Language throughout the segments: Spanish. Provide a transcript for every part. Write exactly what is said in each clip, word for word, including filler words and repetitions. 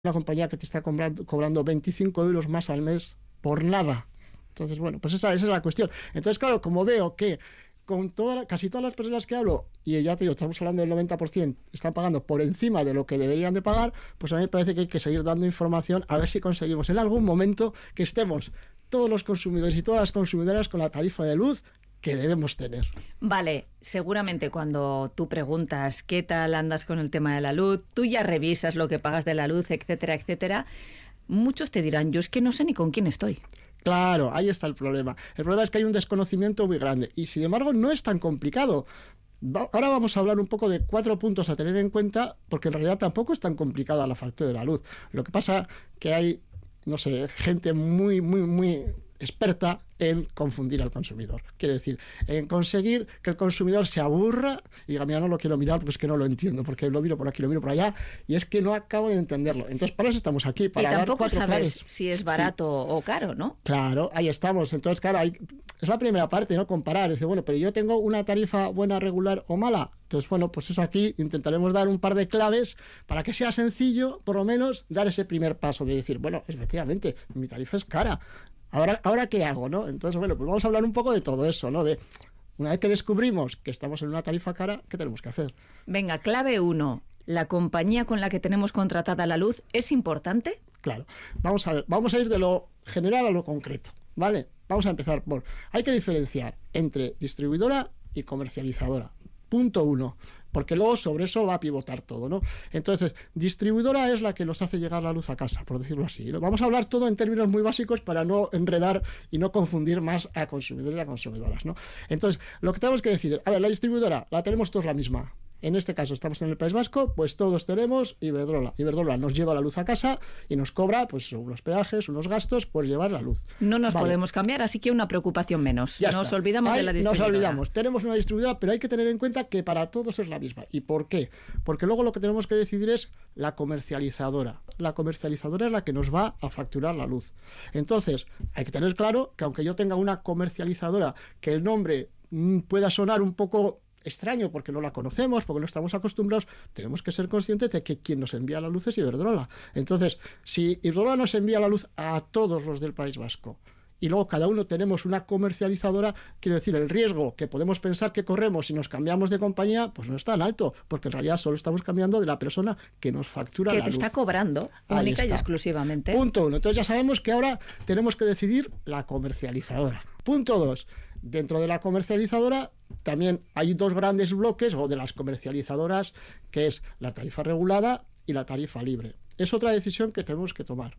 una compañía que te está cobrando, cobrando veinticinco euros más al mes por nada. Entonces, bueno, pues esa, esa es la cuestión. Entonces, claro, como veo que con toda la, casi todas las personas que hablo, y ya te digo, estamos hablando del noventa por ciento, están pagando por encima de lo que deberían de pagar, pues a mí me parece que hay que seguir dando información a ver si conseguimos en algún momento que estemos todos los consumidores y todas las consumidoras con la tarifa de luz que debemos tener. Vale, seguramente cuando tú preguntas qué tal andas con el tema de la luz, tú ya revisas lo que pagas de la luz, etcétera, etcétera, muchos te dirán, yo es que no sé ni con quién estoy. Claro, ahí está el problema. El problema es que hay un desconocimiento muy grande y, sin embargo, no es tan complicado. Ahora vamos a hablar un poco de cuatro puntos a tener en cuenta, porque en realidad tampoco es tan complicada la factura de la luz. Lo que pasa que hay, no sé, gente muy, muy, muy experta en confundir al consumidor. Quiere decir, en conseguir que el consumidor se aburra y diga, mira, no lo quiero mirar porque es que no lo entiendo, porque lo miro por aquí, lo miro por allá, y es que no acabo de entenderlo. Entonces, para eso estamos aquí, para y dar tampoco cuatro sabes claves. si es barato sí. o caro, ¿no? Claro, ahí estamos. Entonces, claro, hay, es la primera parte, ¿no? Comparar. Dice, bueno, pero yo tengo una tarifa buena, regular o mala. Entonces, bueno, pues eso aquí intentaremos dar un par de claves para que sea sencillo, por lo menos, dar ese primer paso de decir, bueno, efectivamente, mi tarifa es cara. Ahora, ¿ahora qué hago, no? Entonces, bueno, pues vamos a hablar un poco de todo eso, ¿no? De una vez que descubrimos que estamos en una tarifa cara, ¿qué tenemos que hacer? Venga, clave uno. ¿La compañía con la que tenemos contratada la luz es importante? Claro. Vamos a ver, vamos a ir de lo general a lo concreto, ¿vale? Vamos a empezar por... Hay que diferenciar entre distribuidora y comercializadora. Punto uno. Porque luego sobre eso va a pivotar todo, ¿no? Entonces, distribuidora es la que nos hace llegar la luz a casa, por decirlo así, ¿no? Vamos a hablar todo en términos muy básicos para no enredar y no confundir más a consumidores y a consumidoras, ¿no? Entonces, lo que tenemos que decir es, a ver, la distribuidora, la tenemos todos la misma. En este caso estamos en el País Vasco, pues todos tenemos Iberdrola. Iberdrola nos lleva la luz a casa y nos cobra pues unos peajes, unos gastos por llevar la luz. No nos vale. podemos cambiar, así que una preocupación menos. Ya nos está. olvidamos Ahí de la distribuidora. Nos olvidamos. Tenemos una distribuidora, pero hay que tener en cuenta que para todos es la misma. ¿Y por qué? Porque luego lo que tenemos que decidir es la comercializadora. La comercializadora es la que nos va a facturar la luz. Entonces, hay que tener claro que aunque yo tenga una comercializadora que el nombre mmm, pueda sonar un poco extraño porque no la conocemos, porque no estamos acostumbrados, tenemos que ser conscientes de que quien nos envía la luz es Iberdrola. Entonces, si Iberdrola nos envía la luz a todos los del País Vasco y luego cada uno tenemos una comercializadora, quiero decir, el riesgo que podemos pensar que corremos si nos cambiamos de compañía, pues no es tan alto, porque en realidad solo estamos cambiando de la persona que nos factura que la luz. Que te está cobrando, única y exclusivamente. Punto uno. Entonces ya sabemos que ahora tenemos que decidir la comercializadora. Punto dos. Dentro de la comercializadora también hay dos grandes bloques, o de las comercializadoras, que es la tarifa regulada y la tarifa libre. Es otra decisión que tenemos que tomar.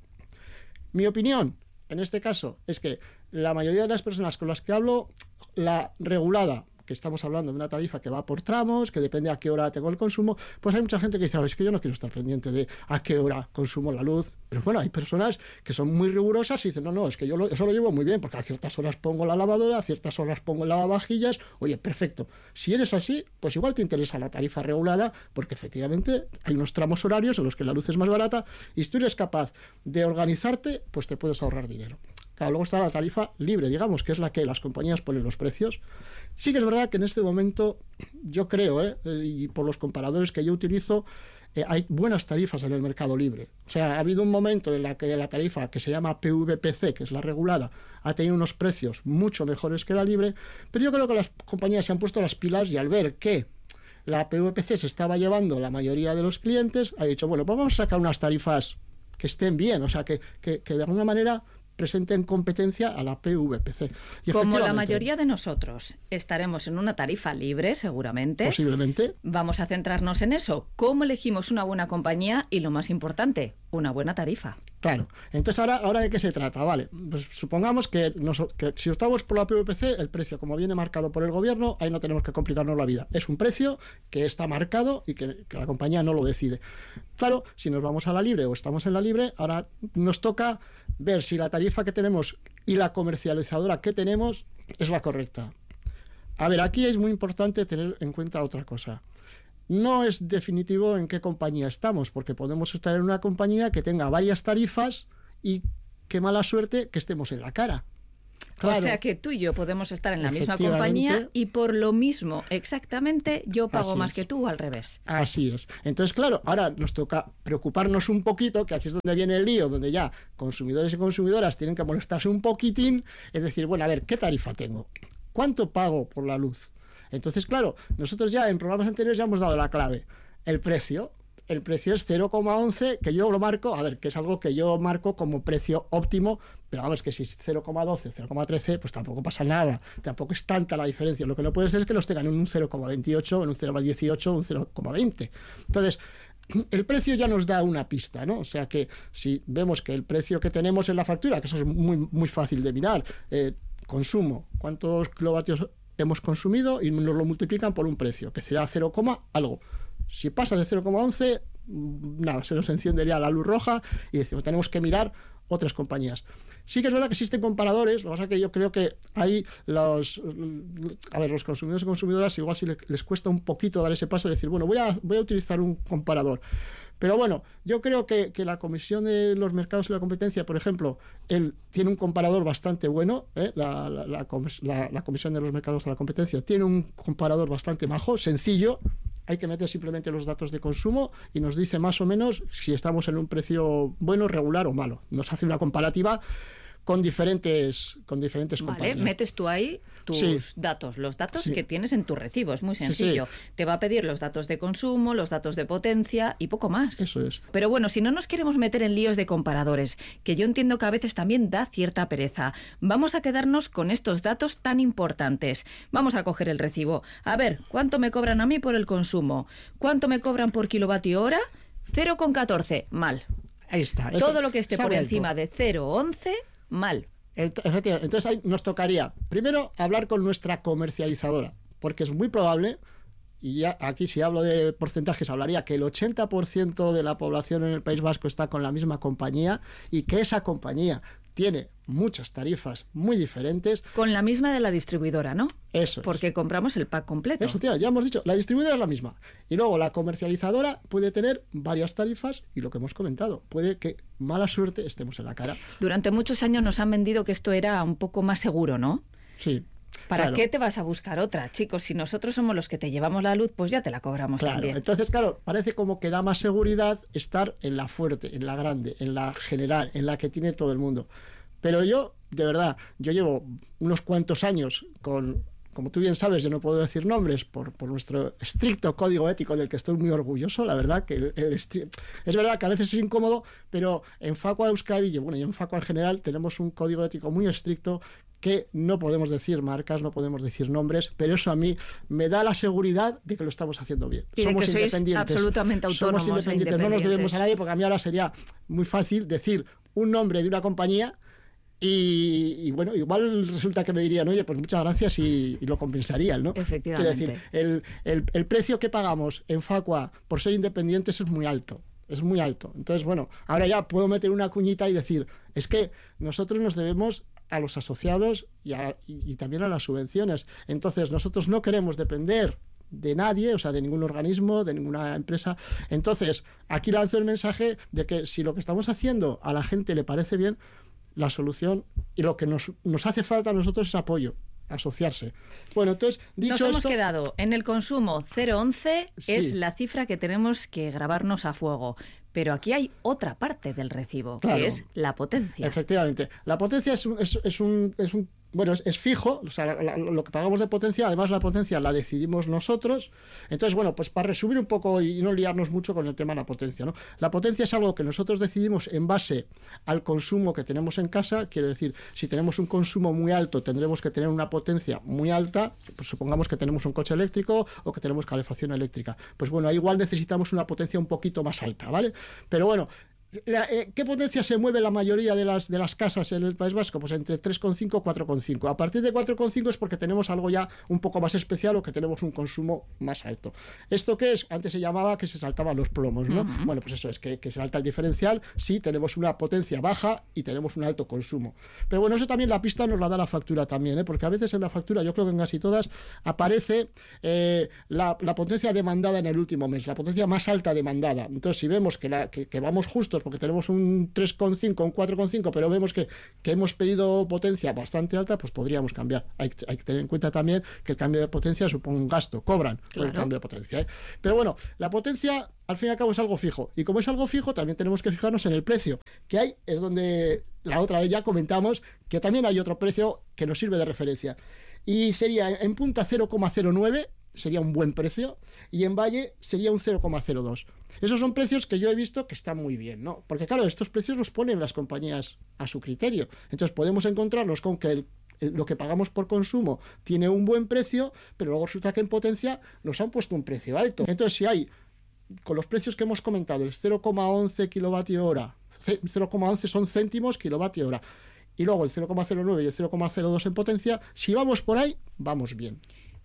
Mi opinión, en este caso, es que la mayoría de las personas con las que hablo, la regulada, que estamos hablando de una tarifa que va por tramos, que depende a qué hora tengo el consumo, pues hay mucha gente que dice, oh, es que yo no quiero estar pendiente de a qué hora consumo la luz. Pero bueno, hay personas que son muy rigurosas y dicen, no, no, es que yo lo, eso lo llevo muy bien, porque a ciertas horas pongo la lavadora, a ciertas horas pongo el lavavajillas. Oye, perfecto. Si eres así, pues igual te interesa la tarifa regulada, porque efectivamente hay unos tramos horarios en los que la luz es más barata, y si tú eres capaz de organizarte, pues te puedes ahorrar dinero. Claro, luego está la tarifa libre, digamos, que es la que las compañías ponen los precios. Sí que es verdad que en este momento, yo creo, ¿eh? y por los comparadores que yo utilizo, eh, hay buenas tarifas en el mercado libre. O sea, ha habido un momento en la que la tarifa que se llama P V P C, que es la regulada, ha tenido unos precios mucho mejores que la libre, pero yo creo que las compañías se han puesto las pilas y al ver que la P V P C se estaba llevando la mayoría de los clientes, ha dicho, bueno, pues vamos a sacar unas tarifas que estén bien, o sea, que, que, que de alguna manera presenten competencia a la P V P C. Y como la mayoría de nosotros estaremos en una tarifa libre, seguramente. Posiblemente. Vamos a centrarnos en eso. ¿Cómo elegimos una buena compañía? Y lo más importante, una buena tarifa. Claro. Entonces, ¿ahora, ahora de qué se trata? Vale, pues supongamos que, nos, que si optamos por la P V P C, el precio, como viene marcado por el gobierno, ahí no tenemos que complicarnos la vida. Es un precio que está marcado y que, que la compañía no lo decide. Claro, si nos vamos a la libre o estamos en la libre, ahora nos toca ver si la tarifa que tenemos y la comercializadora que tenemos es la correcta. A ver, aquí es muy importante tener en cuenta otra cosa. No es definitivo en qué compañía estamos, porque podemos estar en una compañía que tenga varias tarifas y qué mala suerte que estemos en la cara. Claro. O sea que tú y yo podemos estar en la misma compañía y por lo mismo, exactamente, yo pago Así más es. que tú o al revés. Así es. Entonces, claro, ahora nos toca preocuparnos un poquito, que aquí es donde viene el lío, donde ya consumidores y consumidoras tienen que molestarse un poquitín, es decir, bueno, a ver, ¿qué tarifa tengo? ¿Cuánto pago por la luz? Entonces, claro, nosotros ya en programas anteriores ya hemos dado la clave, el precio. El precio es cero coma once, que yo lo marco, a ver, que es algo que yo marco como precio óptimo, pero vamos, que si es cero coma doce, cero coma trece, pues tampoco pasa nada, tampoco es tanta la diferencia. Lo que no puede ser es que los tengan en un cero coma veintiocho, en un cero coma dieciocho, un cero coma veinte. Entonces, el precio ya nos da una pista, ¿no? O sea que si vemos que el precio que tenemos en la factura, que eso es muy, muy fácil de mirar, eh, consumo, ¿cuántos kilovatios hemos consumido? Y nos lo multiplican por un precio, que será cero, algo. Si pasa de cero coma once, nada, se nos encendería la luz roja y decimos, tenemos que mirar otras compañías. Sí que es verdad que existen comparadores, lo que pasa es que yo creo que ahí los, a ver, los consumidores y consumidoras igual si les cuesta un poquito dar ese paso de decir, bueno, voy a, voy a utilizar un comparador. Pero bueno, yo creo que, que la Comisión de los Mercados y la Competencia, por ejemplo, él tiene un comparador bastante bueno, ¿eh? la, la, la, la, la Comisión de los Mercados y la Competencia tiene un comparador bastante majo, sencillo. Hay que meter simplemente los datos de consumo y nos dice más o menos si estamos en un precio bueno, regular o malo. Nos hace una comparativa con diferentes, con diferentes vale, compañías. Metes tú ahí tus sí. datos, los datos sí. que tienes en tu recibo. Es muy sencillo. Sí, sí. Te va a pedir los datos de consumo, los datos de potencia y poco más. Eso es. Pero bueno, si no nos queremos meter en líos de comparadores, que yo entiendo que a veces también da cierta pereza, vamos a quedarnos con estos datos tan importantes. Vamos a coger el recibo. A ver, ¿cuánto me cobran a mí por el consumo? ¿Cuánto me cobran por kilovatio hora? cero coma catorce. Mal. Ahí está. Todo eso, lo que esté por encima de cero coma once, mal. Efectivamente. Entonces ahí nos tocaría primero hablar con nuestra comercializadora, porque es muy probable, y ya aquí si hablo de porcentajes hablaría que el ochenta por ciento de la población en el País Vasco está con la misma compañía y que esa compañía tiene muchas tarifas muy diferentes. Con la misma de la distribuidora, ¿no? Eso es. Porque compramos el pack completo. Eso, tío, ya hemos dicho, la distribuidora es la misma. Y luego la comercializadora puede tener varias tarifas y lo que hemos comentado, puede que mala suerte estemos en la cara. Durante muchos años nos han vendido que esto era un poco más seguro, ¿no? Sí. ¿Para claro. qué te vas a buscar otra, chicos? Si nosotros somos los que te llevamos la luz, pues ya te la cobramos claro. también. Entonces, claro, parece como que da más seguridad estar en la fuerte, en la grande, en la general, en la que tiene todo el mundo. Pero yo, de verdad, yo llevo unos cuantos años con, como tú bien sabes, yo no puedo decir nombres por, por nuestro estricto código ético del que estoy muy orgulloso, la verdad, que el, el estri... es verdad que a veces es incómodo, pero en Facua Euskadi, y bueno, y en Facua en general, tenemos un código ético muy estricto que no podemos decir marcas, no podemos decir nombres, pero eso a mí me da la seguridad de que lo estamos haciendo bien. Y somos de que independientes. Sois absolutamente autónomos. Somos independientes, no nos debemos a nadie, porque a mí ahora sería muy fácil decir un nombre de una compañía y, y bueno, igual resulta que me dirían, oye, pues muchas gracias y, y lo compensarían, ¿no? Efectivamente. Quiero decir, el, el, el precio que pagamos en Facua por ser independientes es muy alto. Es muy alto. Entonces, bueno, ahora ya puedo meter una cuñita y decir, es que nosotros nos debemos a los asociados y, a, y, y también a las subvenciones. Entonces, nosotros no queremos depender de nadie, o sea, de ningún organismo, de ninguna empresa. Entonces, aquí lanzo el mensaje de que si lo que estamos haciendo a la gente le parece bien, la solución y lo que nos, nos hace falta a nosotros es apoyo, asociarse. Bueno, entonces, dicho Nos hemos esto, quedado en el consumo cero coma once, sí. Es la cifra que tenemos que grabarnos a fuego. Pero aquí hay otra parte del recibo, claro, que es la potencia. Efectivamente. La potencia es un, es, es un, es un bueno, es, es fijo, o sea, la, la, lo que pagamos de potencia, además la potencia la decidimos nosotros. Entonces, bueno, pues para resumir un poco y no liarnos mucho con el tema de la potencia, ¿no? La potencia es algo que nosotros decidimos en base al consumo que tenemos en casa. Quiero decir, si tenemos un consumo muy alto, tendremos que tener una potencia muy alta. Pues supongamos que tenemos un coche eléctrico o que tenemos calefacción eléctrica. Pues bueno, ahí igual necesitamos una potencia un poquito más alta, ¿vale? Pero bueno, La, eh, ¿qué potencia se mueve la mayoría de las, de las casas en el País Vasco? Pues entre tres coma cinco y cuatro coma cinco. A partir de cuatro coma cinco es porque tenemos algo ya un poco más especial o que tenemos un consumo más alto. ¿Esto qué es? Antes se llamaba que se saltaban los plomos, ¿no? Uh-huh. Bueno, pues eso es, que, que se salta el diferencial si tenemos una potencia baja y tenemos un alto consumo. Pero bueno, eso también la pista nos la da la factura también, ¿eh? Porque a veces en la factura, yo creo que en casi todas, aparece eh, la, la potencia demandada en el último mes, la potencia más alta demandada. Entonces, si vemos que, la, que, que vamos justos, nosotros, porque tenemos un tres coma cinco, un cuatro coma cinco, pero vemos que, que hemos pedido potencia bastante alta, pues podríamos cambiar. Hay, hay que tener en cuenta también que el cambio de potencia supone un gasto, cobran claro. por el cambio de potencia, ¿eh? Pero bueno, la potencia al fin y al cabo es algo fijo, y como es algo fijo también tenemos que fijarnos en el precio que hay. Es donde la otra vez ya comentamos que también hay otro precio que nos sirve de referencia, y sería en punta cero coma cero nueve, sería un buen precio, y en valle sería un cero coma cero dos. Esos son precios que yo he visto que están muy bien, ¿no? Porque claro, estos precios los ponen las compañías a su criterio, entonces podemos encontrarnos con que el lo que pagamos por consumo tiene un buen precio, pero luego resulta que en potencia nos han puesto un precio alto. Entonces, si hay, con los precios que hemos comentado, el cero coma once kilovatio hora, cero coma once son céntimos kilovatio hora, y luego el cero coma cero nueve y el cero coma cero dos en potencia, si vamos por ahí, vamos bien.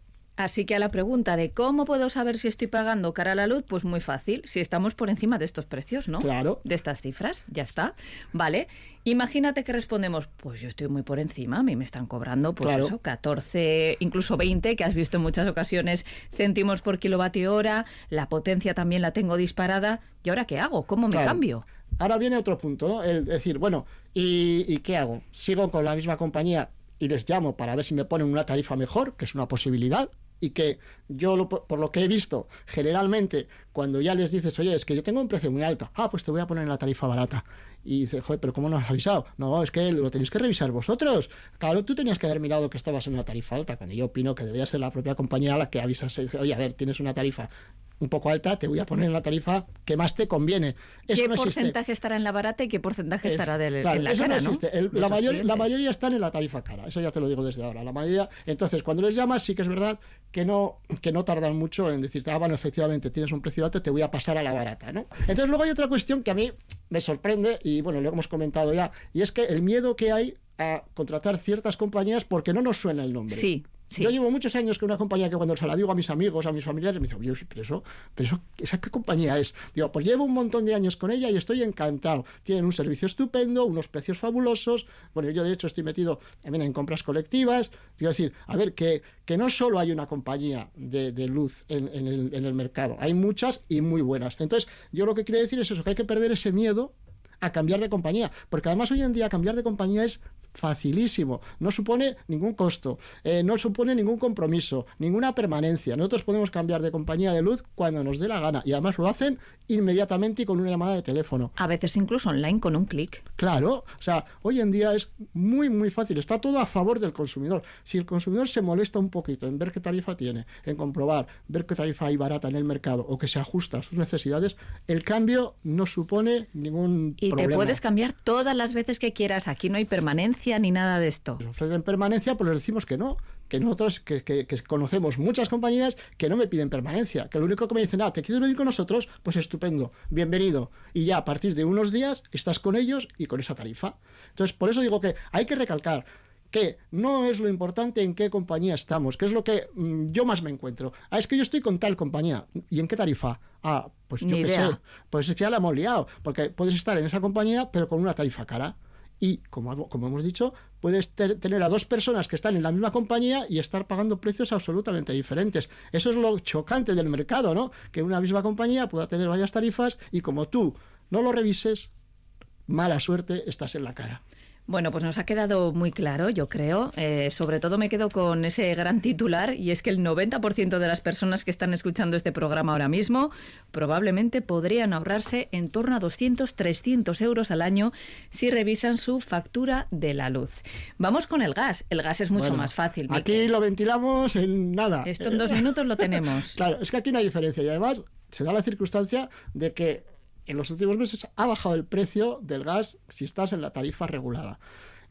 Así que a la pregunta de cómo puedo saber si estoy pagando cara a la luz, pues muy fácil, si estamos por encima de estos precios, ¿no? Claro. De estas cifras, ya está. Vale. Imagínate que respondemos, pues yo estoy muy por encima, a mí me están cobrando, pues claro. eso, catorce, incluso veinte, que has visto en muchas ocasiones, céntimos por kilovatio hora, la potencia también la tengo disparada, ¿y ahora qué hago? ¿Cómo me claro. cambio? Ahora viene otro punto, ¿no? El decir, bueno, ¿y, ¿y qué hago? ¿Sigo con la misma compañía y les llamo para ver si me ponen una tarifa mejor, que es una posibilidad? Y que yo, lo, por lo que he visto, generalmente, cuando ya les dices, oye, es que yo tengo un precio muy alto, ah, pues te voy a poner en la tarifa barata. Y dice, joder, pero ¿cómo no has avisado? No, es que lo tenéis que revisar vosotros. Claro, tú tenías que haber mirado que estabas en una tarifa alta, cuando yo opino que debería ser la propia compañía la que avisase, oye, a ver, tienes una tarifa un poco alta, te voy a poner en la tarifa que más te conviene. Eso ¿Qué no porcentaje estará en la barata y qué porcentaje es, estará de, claro, en la eso cara, no existe. ¿no? El, la, mayor, la mayoría están en la tarifa cara, eso ya te lo digo desde ahora. La mayoría, entonces, cuando les llamas, sí que es verdad que no, que no tardan mucho en decirte, ah, bueno, efectivamente, tienes un precio alto, te voy a pasar a la barata, ¿no? Entonces, luego hay otra cuestión que a mí me sorprende, y bueno, lo hemos comentado ya, y es que el miedo que hay a contratar ciertas compañías porque no nos suena el nombre. Sí. Sí. Yo llevo muchos años con una compañía que cuando se la digo a mis amigos, a mis familiares, me dicen, oye, pero eso, pero eso, ¿esa qué compañía es? Digo, pues llevo un montón de años con ella y estoy encantado. Tienen un servicio estupendo, unos precios fabulosos. Bueno, yo de hecho estoy metido también en compras colectivas. Quiero decir, a ver, que, que no solo hay una compañía de, de luz en, en, el, en el mercado, hay muchas y muy buenas. Entonces, yo lo que quiero decir es eso, que hay que perder ese miedo a cambiar de compañía, porque además hoy en día cambiar de compañía es facilísimo, no supone ningún costo, eh, no supone ningún compromiso, ninguna permanencia. Nosotros podemos cambiar de compañía de luz cuando nos dé la gana y además lo hacen inmediatamente y con una llamada de teléfono. A veces incluso online con un clic. Claro, o sea, hoy en día es muy muy fácil, está todo a favor del consumidor. Si el consumidor se molesta un poquito en ver qué tarifa tiene, en comprobar, ver qué tarifa hay barata en el mercado o que se ajusta a sus necesidades, el cambio no supone ningún y problema. Te puedes cambiar todas las veces que quieras, aquí no hay permanencia ni nada de esto. Nos ofrecen permanencia, pues les decimos que no, que nosotros que, que, que conocemos muchas compañías que no me piden permanencia, que lo único que me dicen, ah, ¿te quieres venir con nosotros? Pues estupendo, bienvenido. Y ya a partir de unos días estás con ellos y con esa tarifa. Entonces, por eso digo que hay que recalcar que no es lo importante en qué compañía estamos, que es lo que mmm, yo más me encuentro. Ah, es que yo estoy con tal compañía. ¿Y en qué tarifa? Ah, pues yo qué sé. Pues es que ya la hemos liado, porque puedes estar en esa compañía, pero con una tarifa cara. Y, como, como hemos dicho, puedes ter, tener a dos personas que están en la misma compañía y estar pagando precios absolutamente diferentes. Eso es lo chocante del mercado, ¿no? Que una misma compañía pueda tener varias tarifas y como tú no lo revises, mala suerte, estás en la cara. Bueno, pues nos ha quedado muy claro, yo creo. Eh, sobre todo me quedo con ese gran titular, y es que el noventa por ciento de las personas que están escuchando este programa ahora mismo probablemente podrían ahorrarse en torno a doscientos, trescientos euros al año si revisan su factura de la luz. Vamos con el gas. El gas es mucho bueno, más fácil. Aquí Miquel. Lo ventilamos en nada. Esto en dos minutos lo tenemos. Claro, es que aquí no hay diferencia. Y además se da la circunstancia de que en los últimos meses ha bajado el precio del gas si estás en la tarifa regulada.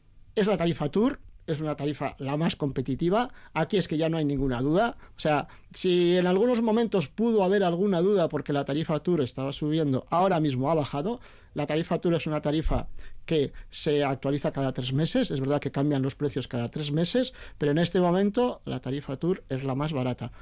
Es la tarifa Tour, es una tarifa la más competitiva. Aquí es que ya no hay ninguna duda. O sea, si en algunos momentos pudo haber alguna duda porque la tarifa Tour estaba subiendo, ahora mismo ha bajado. La tarifa Tour es una tarifa que se actualiza cada tres meses. Es verdad que cambian los precios cada tres meses, pero en este momento la tarifa Tour es la más barata.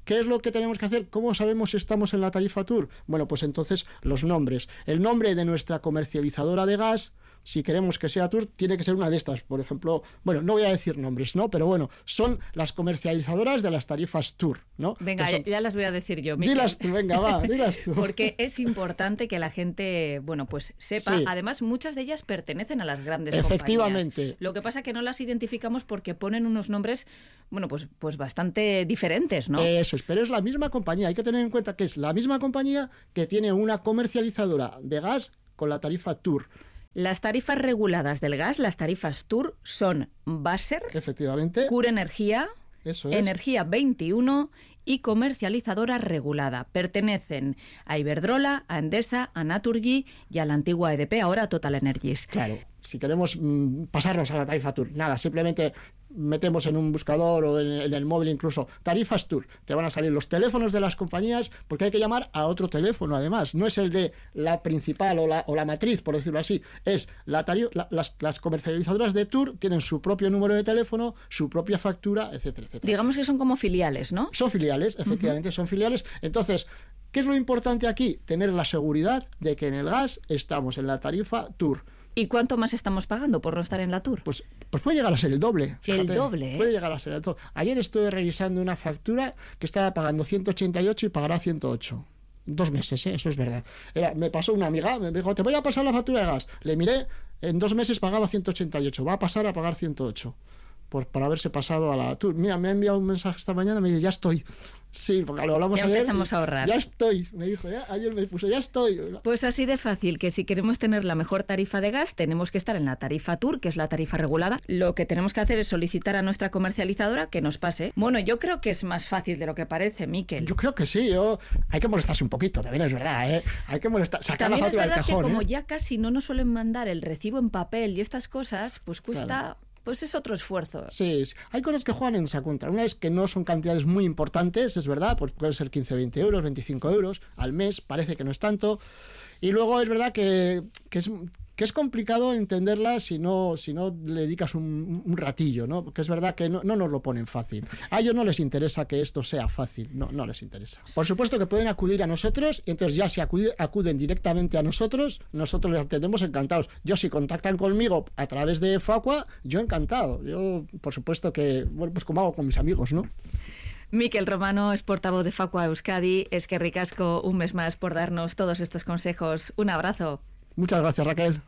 ¿Qué es lo que tenemos que hacer? ¿Cómo sabemos si estamos en la tarifa Tour? Bueno, pues entonces los nombres. El nombre de nuestra comercializadora de gas, si queremos que sea Tour, tiene que ser una de estas. Por ejemplo, bueno, no voy a decir nombres, ¿no? Pero bueno, son las comercializadoras de las tarifas Tour, ¿no? Venga, son... ya las voy a decir yo, Miquel. Dilas tú, venga, va, dilas tú. Porque es importante que la gente, bueno, pues sepa. Sí. Además, muchas de ellas pertenecen a las grandes Efectivamente. compañías. Lo que pasa es que no las identificamos porque ponen unos nombres, bueno, pues, pues bastante diferentes, ¿no? Eso es, pero es la misma compañía. Hay que tener en cuenta que es la misma compañía que tiene una comercializadora de gas con la tarifa Tour. Las tarifas reguladas del gas, las tarifas Tour, son Basser, efectivamente, Cura Energía, Eso es. Energía veintiuno y comercializadora regulada. Pertenecen a Iberdrola, a Endesa, a Naturgy y a la antigua E D P, ahora Total Energies. Claro, si queremos mmm, pasarnos a la tarifa Tour, nada, simplemente metemos en un buscador o en, en el móvil incluso tarifas Tour, te van a salir los teléfonos de las compañías, porque hay que llamar a otro teléfono además, no es el de la principal o la, o la matriz, por decirlo así, es la tarifa, la, las, las comercializadoras de Tour tienen su propio número de teléfono, su propia factura, etcétera, etcétera. Digamos que son como filiales, ¿no? Son filiales, efectivamente, uh-huh. son filiales. Entonces, ¿qué es lo importante aquí? Tener la seguridad de que en el gas estamos en la tarifa Tour. ¿Y cuánto más estamos pagando por no estar en la Tour? Pues, pues puede llegar a ser el doble. Fíjate, el doble, ¿eh? Puede llegar a ser el doble. Ayer estuve revisando una factura que estaba pagando ciento ochenta y ocho y pagará ciento ocho. Dos meses, ¿eh? Eso es verdad. Era, me pasó una amiga, me dijo, te voy a pasar la factura de gas. Le miré, en dos meses pagaba ciento ochenta y ocho. Va a pasar a pagar ciento ocho. Por, por haberse pasado a la Tour. Mira, me ha enviado un mensaje esta mañana, me dice, ya estoy. Sí, porque lo hablamos ya ayer. Ya empezamos a ahorrar. Ya estoy, me dijo, ya, ayer me puso, ya estoy. Pues así de fácil, que si queremos tener la mejor tarifa de gas, tenemos que estar en la tarifa Tour, que es la tarifa regulada. Lo que tenemos que hacer es solicitar a nuestra comercializadora que nos pase. Bueno, yo creo que es más fácil de lo que parece, Miquel. Yo creo que sí, yo... hay que molestarse un poquito, también es verdad, ¿eh? Hay que molestar, sacar también la factura del cajón. También es verdad que como ¿eh? ya casi no nos suelen mandar el recibo en papel y estas cosas, pues cuesta... Claro. Pues es otro esfuerzo. Sí, hay cosas que juegan en esa contra. Una es que no son cantidades muy importantes, es verdad, pues pueden ser quince, veinte euros, veinticinco euros al mes, parece que no es tanto. Y luego es verdad que, que es... que es complicado entenderla si no, si no le dedicas un, un ratillo, ¿no? Porque es verdad que no, no nos lo ponen fácil. A ellos no les interesa que esto sea fácil, no, no les interesa. Por supuesto que pueden acudir a nosotros, y entonces ya si acude, acuden directamente a nosotros, nosotros les atendemos encantados. Yo si contactan conmigo a través de Facua, yo encantado. Yo, por supuesto que, bueno, pues como hago con mis amigos, ¿no? Miquel Romano es portavoz de Facua Euskadi. Es que ricasco un mes más por darnos todos estos consejos. Un abrazo. Muchas gracias, Raquel.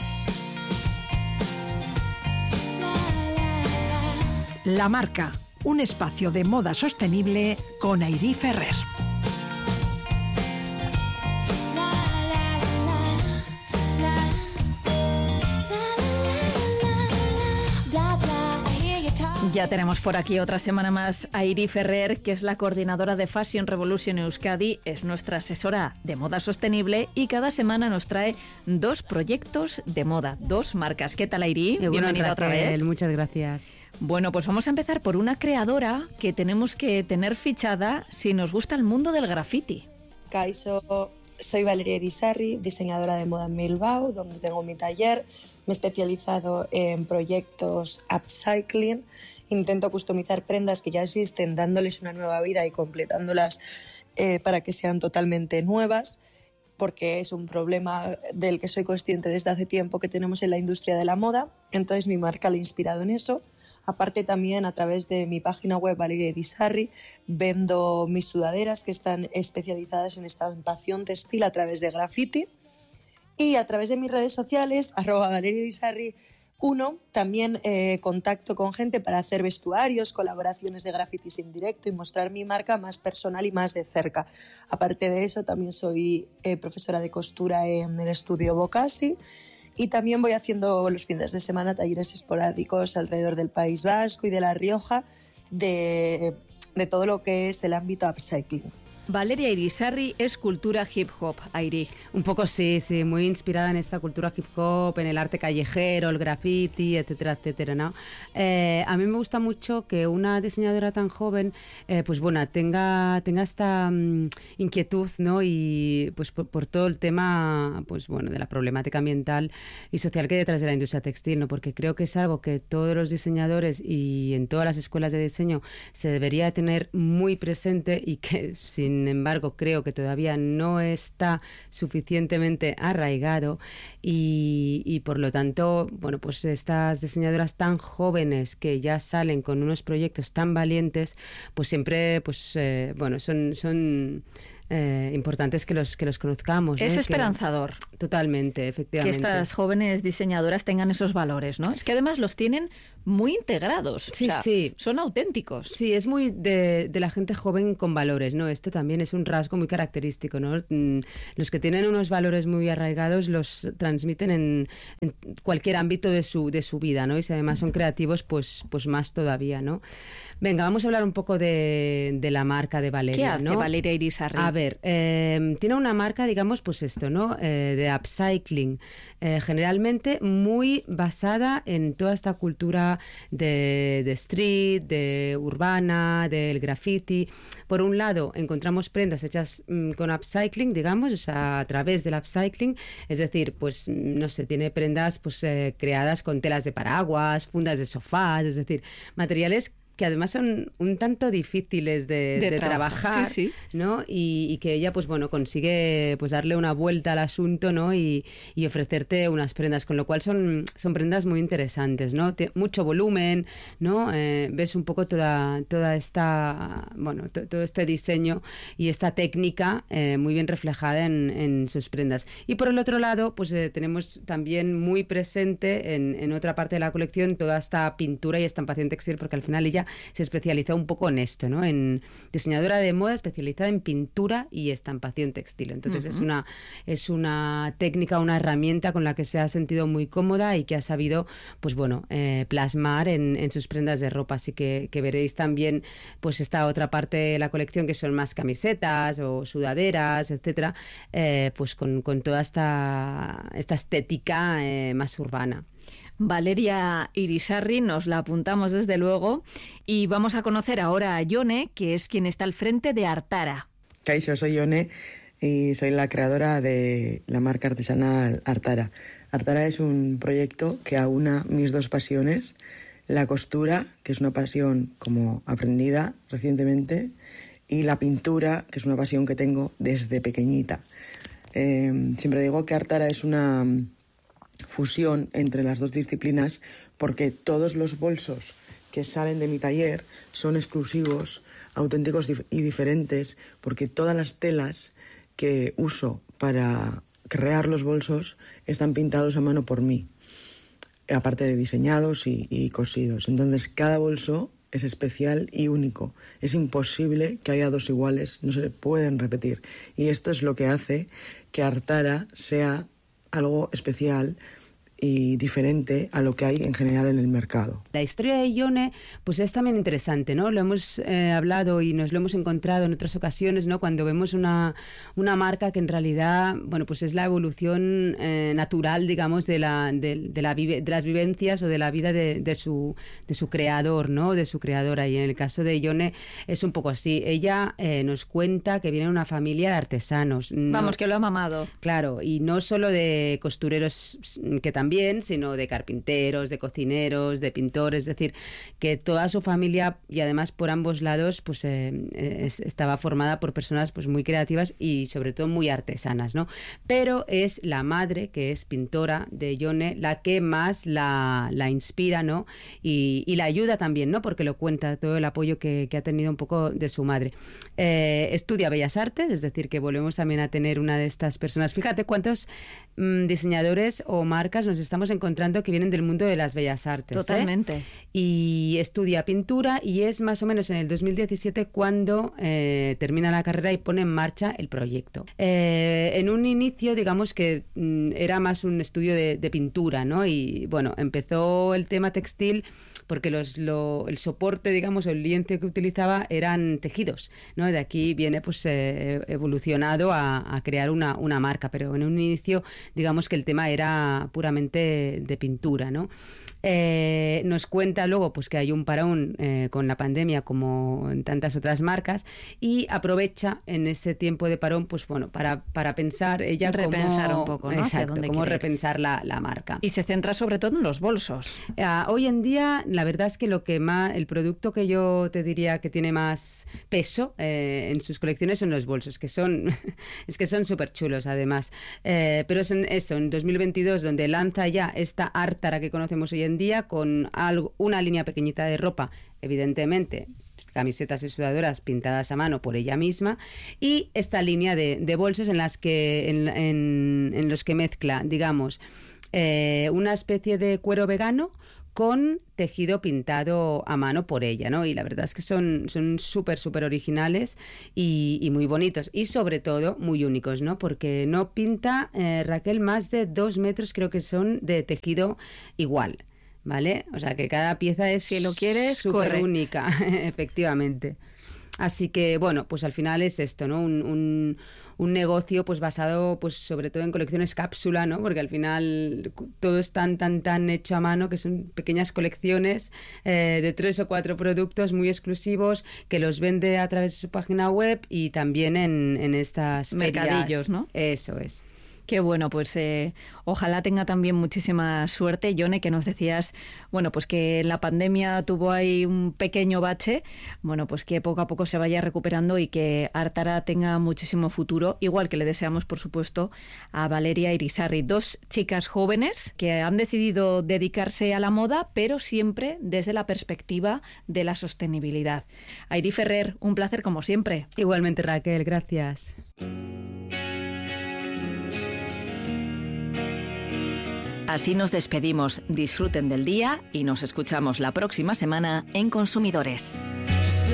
La Marca, un espacio de moda sostenible con Airí Ferrer. Ya tenemos por aquí otra semana más a Airí Ferrer, que es la coordinadora de Fashion Revolution Euskadi, es nuestra asesora de moda sostenible y cada semana nos trae dos proyectos de moda, dos marcas. ¿Qué tal, Airí? Eh, Bienvenida bueno, otra vez. Muchas gracias. Bueno, pues vamos a empezar por una creadora que tenemos que tener fichada si nos gusta el mundo del graffiti. Kaixo, soy Valeria Irisarri, diseñadora de moda en Bilbao, donde tengo mi taller. Me he especializado en proyectos upcycling. Intento customizar prendas que ya existen, dándoles una nueva vida y completándolas eh, para que sean totalmente nuevas, porque es un problema del que soy consciente desde hace tiempo que tenemos en la industria de la moda. Entonces mi marca la ha inspirado en eso. Aparte también a través de mi página web Valeria Irisarri vendo mis sudaderas que están especializadas en estampación textil a través de graffiti. Y a través de mis redes sociales, arroba Valeria Irisarri uno, también eh, contacto con gente para hacer vestuarios, colaboraciones de grafitis en directo y mostrar mi marca más personal y más de cerca. Aparte de eso, también soy eh, profesora de costura en el estudio Bocasi y también voy haciendo los fines de semana talleres esporádicos alrededor del País Vasco y de La Rioja de, de todo lo que es el ámbito upcycling. Valeria Irisarri es cultura hip hop, Airi. Un poco sí, sí, muy inspirada en esta cultura hip hop, en el arte callejero, el graffiti, etcétera, etcétera, ¿no? Eh, a mí me gusta mucho que una diseñadora tan joven, eh, pues bueno, tenga, tenga esta um, inquietud, ¿no? Y pues por, por todo el tema, pues bueno, de la problemática ambiental y social que hay detrás de la industria textil, ¿no? Porque creo que es algo que todos los diseñadores y en todas las escuelas de diseño se debería tener muy presente y que sin Sin embargo, creo que todavía no está suficientemente arraigado y, y por lo tanto, bueno, pues estas diseñadoras tan jóvenes que ya salen con unos proyectos tan valientes, pues siempre, pues eh, bueno, son son Eh, importantes que los que los conozcamos. Es ¿no? esperanzador. Que, totalmente, efectivamente. Que estas jóvenes diseñadoras tengan esos valores, ¿no? Es que además los tienen muy integrados. Sí, o sea, sí. Son auténticos. Sí, es muy de, de la gente joven con valores, ¿no? Esto también es un rasgo muy característico, ¿no? Los que tienen unos valores muy arraigados los transmiten en, en cualquier ámbito de su, de su vida, ¿no? Y si además son creativos, pues, pues más todavía, ¿no? Venga, vamos a hablar un poco de, de la marca de Valeria. ¿Qué hace ¿no? Valeria Irisarri? A ver, eh, tiene una marca, digamos, pues esto, ¿no? Eh, de upcycling, eh, generalmente muy basada en toda esta cultura de, de street, de urbana, del graffiti. Por un lado, encontramos prendas hechas mmm, con upcycling, digamos, o sea, a través del upcycling, es decir, pues, no sé, tiene prendas pues eh, creadas con telas de paraguas, fundas de sofás, es decir, materiales que además son un tanto difíciles de, de, de trabajar, trabajar, sí, sí. ¿no? Y, y que ella, pues bueno, consigue pues darle una vuelta al asunto, ¿no? Y, y ofrecerte unas prendas, con lo cual son, son prendas muy interesantes, ¿no? Te, mucho volumen, ¿no? Eh, ves un poco toda, toda esta, bueno, to, todo este diseño y esta técnica eh, muy bien reflejada en, en sus prendas. Y por el otro lado, pues eh, tenemos también muy presente en, en otra parte de la colección toda esta pintura y estampación textil, porque al final ella se especializó un poco en esto, ¿no? En diseñadora de moda especializada en pintura y estampación textil. Entonces uh-huh. es una es una técnica, una herramienta con la que se ha sentido muy cómoda y que ha sabido, pues bueno, eh, plasmar en, en sus prendas de ropa. Así que, que veréis también, pues esta otra parte de la colección que son más camisetas o sudaderas, etcétera, eh, pues con, con toda esta esta estética eh, más urbana. Valeria Irisarri, nos la apuntamos desde luego, y vamos a conocer ahora a Yone, que es quien está al frente de Artara. Kaixo, soy Yone y soy la creadora de la marca artesanal Artara. Artara es un proyecto que aúna mis dos pasiones, la costura, que es una pasión como aprendida recientemente, y la pintura, que es una pasión que tengo desde pequeñita. Eh, siempre digo que Artara es una fusión entre las dos disciplinas porque todos los bolsos que salen de mi taller son exclusivos, auténticos y diferentes, porque todas las telas que uso para crear los bolsos están pintados a mano por mí, aparte de diseñados y, y cosidos. Entonces cada bolso es especial y único. Es imposible que haya dos iguales, no se pueden repetir. Y esto es lo que hace que Artara sea algo especial y diferente a lo que hay en general en el mercado. La historia de Yone pues es también interesante, ¿no? Lo hemos eh, hablado y nos lo hemos encontrado en otras ocasiones, ¿no? Cuando vemos una, una marca que en realidad, bueno, pues es la evolución eh, natural, digamos, de, la, de, de, la vive, de las vivencias o de la vida de, de, su, de su creador, ¿no? De su creadora. Y en el caso de Yone es un poco así. Ella eh, nos cuenta que viene de una familia de artesanos. No, Vamos, que lo ha mamado. Claro, y no solo de costureros, que también Bien, sino de carpinteros, de cocineros, de pintores, es decir, que toda su familia y además por ambos lados pues eh, es, estaba formada por personas pues muy creativas y sobre todo muy artesanas, ¿no? Pero es la madre, que es pintora de Yone, la que más la, la inspira, ¿no? Y, y la ayuda también, ¿no? Porque lo cuenta todo el apoyo que, que ha tenido un poco de su madre. Eh, estudia Bellas Artes, es decir, que volvemos también a tener una de estas personas. Fíjate cuántos mmm, diseñadores o marcas nos estamos encontrando que vienen del mundo de las bellas artes. Totalmente. ¿eh? Y estudia pintura y es más o menos en el dos mil diecisiete cuando eh, termina la carrera y pone en marcha el proyecto. Eh, en un inicio, digamos que mm, era más un estudio de, de pintura, ¿no? Y bueno, empezó el tema textil porque los, lo, el soporte, digamos, o el lienzo que utilizaba eran tejidos, ¿no? De aquí viene pues eh, evolucionado a, a crear una, una marca, pero en un inicio, digamos que el tema era puramente de pintura, ¿no? Eh, nos cuenta luego pues que hay un parón eh, con la pandemia como en tantas otras marcas y aprovecha en ese tiempo de parón pues bueno para, para pensar ella repensar cómo, un poco, ¿no? Exacto, cómo repensar la, la marca. Y se centra sobre todo en los bolsos. Eh, hoy en día la verdad es que lo que más el producto que yo te diría que tiene más peso eh, en sus colecciones son los bolsos, que son es que son súper chulos además, eh, pero es en eso, en dos mil veintidós donde lanza ya esta Ártara que conocemos hoy en día con algo, una línea pequeñita de ropa, evidentemente camisetas y sudadoras pintadas a mano por ella misma, y esta línea de, de bolsos en las que en, en, en los que mezcla, digamos, eh, una especie de cuero vegano con tejido pintado a mano por ella, ¿no? Y la verdad es que son son súper, súper originales y, y muy bonitos. Y sobre todo muy únicos, ¿no? Porque no pinta, eh, Raquel, más de dos metros, creo que son, de tejido igual, ¿vale? O sea que cada pieza es, si lo quieres, súper única, efectivamente. Así que, bueno, pues al final es esto, ¿no? Un, un, un negocio pues basado pues sobre todo en colecciones cápsula, ¿no? Porque al final todo es tan, tan, tan hecho a mano que son pequeñas colecciones eh, de tres o cuatro productos muy exclusivos que los vende a través de su página web y también en, en estas mercadillos, ferias. ¿no? Eso es. Qué bueno, pues eh, ojalá tenga también muchísima suerte. Yone, que nos decías, bueno, pues que la pandemia tuvo ahí un pequeño bache, bueno, pues que poco a poco se vaya recuperando y que Ártara tenga muchísimo futuro, igual que le deseamos, por supuesto, a Valeria Irisarri, dos chicas jóvenes que han decidido dedicarse a la moda, pero siempre desde la perspectiva de la sostenibilidad. Airi Ferrer, un placer como siempre. Igualmente, Raquel, gracias. Así nos despedimos. Disfruten del día y nos escuchamos la próxima semana en Consumidores.